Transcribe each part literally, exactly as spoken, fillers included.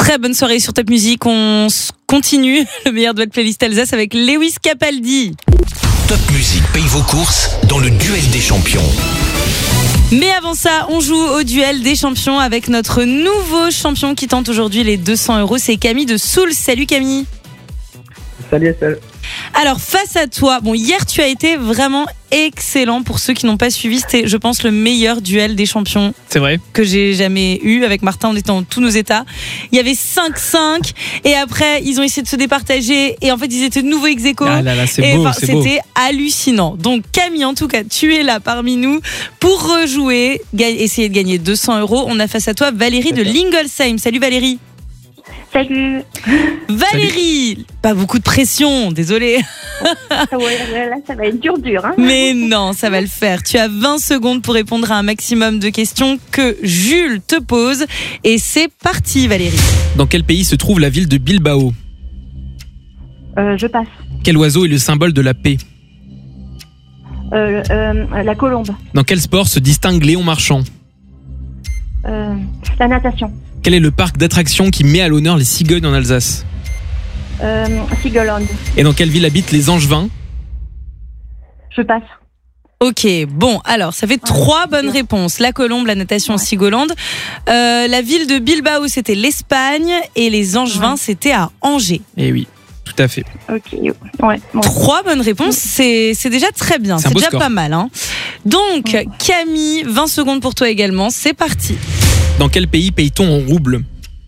Très bonne soirée sur Top Music. On continue le meilleur duel playlist Alsace avec Lewis Capaldi. Top Music paye vos courses dans le duel des champions. Mais avant ça, on joue au duel des champions avec notre nouveau champion qui tente aujourd'hui les deux cents euros. C'est Camille de Soul. Salut Camille. Salut Estelle. Alors face à toi, bon hier tu as été vraiment excellent. Pour ceux qui n'ont pas suivi, c'était je pense le meilleur duel des champions. C'est vrai. Que j'ai jamais eu. Avec Martin, on était en tous nos états. Il y avait cinq cinq et après ils ont essayé de se départager et en fait ils étaient de nouveau ex-aequo. Ah là là, c'est et beau, enfin, c'est beau. c'était hallucinant. Donc Camille, en tout cas, tu es là parmi nous pour rejouer, ga- essayer de gagner deux cents euros. On a face à toi Valérie de Lingolsheim. Salut Valérie. Salut. Valérie, Salut. Pas beaucoup de pression, désolée. Ouais, là, ça va être dur, dur. Hein. Mais non, ça va le faire. Tu as vingt secondes pour répondre à un maximum de questions que Jules te pose. Et c'est parti, Valérie. Dans quel pays se trouve la ville de Bilbao ? Euh, je passe. Quel oiseau est le symbole de la paix ? Euh, euh, la colombe. Dans quel sport se distingue Léon Marchand ? Euh, la natation. Quel est le parc d'attractions qui met à l'honneur les cigognes en Alsace ? Euh, Sigoland. Et dans quelle ville habitent les Angevins ? Je passe. Ok, bon, alors, ça fait trois bonnes réponses. La colombe, la natation, Ouais. Sigoland. Euh, la ville de Bilbao, c'était l'Espagne. Et les Angevins, Ouais. c'était à Angers. Eh oui, tout à fait. Ok, ouais. Bon. Trois bonnes réponses, c'est, c'est déjà très bien. C'est C'est, un beau déjà score. pas mal. Hein. Donc, Ouais. Camille, vingt secondes pour toi également. C'est parti. Dans quel pays paye-t-on en roubles ?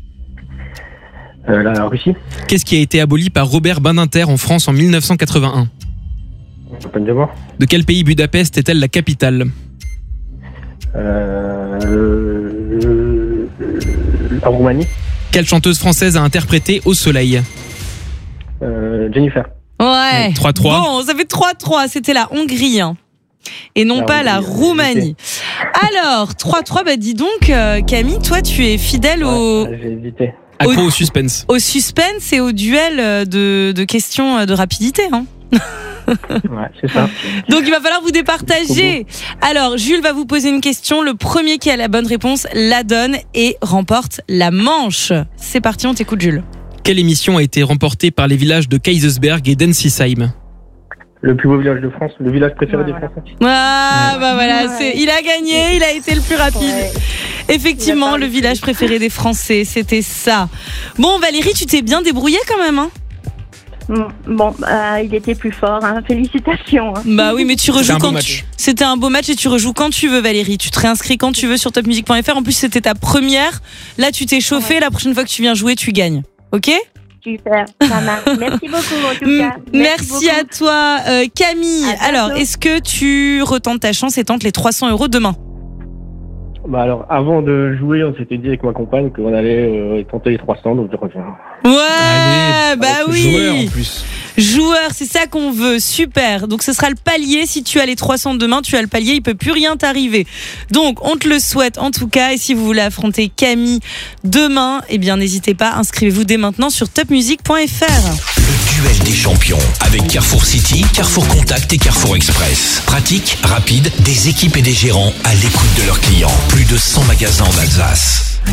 Euh, la Russie. Qu'est-ce qui a été aboli par Robert Badinter en France en dix-neuf cent quatre-vingt-un ? Open de voir. De quel pays Budapest est-elle la capitale ? Euh, euh, la Roumanie. Quelle chanteuse française a interprété Au Soleil ? Euh, Jennifer. Ouais. trois trois. Bon, ça fait trois trois. C'était la Hongrie. Hein. Et non La pas la Hongrie, Roumanie. Alors, trois trois, bah dis donc, euh, Camille, toi, tu es fidèle au, Ouais, j'ai hésité. Accro au suspense. au suspense et au duel euh, de, de questions euh, de rapidité. Hein. Ouais, c'est ça. Donc, il va falloir vous départager. Alors, Jules va vous poser une question. Le premier qui a la bonne réponse la donne et remporte la manche. C'est parti, on t'écoute, Jules. Quelle émission a été remportée par les villages de Kaisersberg et d'Ensisheim ? Le plus beau village de France, le village préféré Ouais, des voilà. Français. Ah, bah voilà, Ouais. c'est, il a gagné, il a été le plus rapide. Ouais. Effectivement, Il a parlé le village préféré des Français, c'était ça. Bon, Valérie, tu t'es bien débrouillée quand même, hein? Bon, bah, il était plus fort. Hein. Félicitations. Hein. Bah oui, mais tu C'était rejoues un beau quand match. tu... C'était un beau match et tu rejoues quand tu veux, Valérie. Tu te réinscris quand tu veux sur top music point f r. En plus, c'était ta première. Là, tu t'es chauffée. Ouais. La prochaine fois que tu viens jouer, tu gagnes. Ok? Super. Ça marche. Merci beaucoup, en tout M- cas. Merci, beaucoup. à toi, euh, Camille. À bientôt. Alors, est-ce que tu retentes ta chance et tentes les trois cents euros demain? Bah alors, avant de jouer, on s'était dit avec ma compagne qu'on allait euh, tenter les trois cents, donc je reviens. Ouais, Allez, bah avec le oui. joueur en plus. Joueur, c'est ça qu'on veut, super. Donc ce sera le palier, si tu as les trois cents demain, tu as le palier, il peut plus rien t'arriver. Donc on te le souhaite en tout cas, et si vous voulez affronter Camille demain, eh bien n'hésitez pas, inscrivez-vous dès maintenant sur top music point f r. Le duel des champions avec Carrefour City, Carrefour Contact et Carrefour Express. Pratique, rapide, des équipes et des gérants à l'écoute de leurs clients. Plus de cent magasins en Alsace.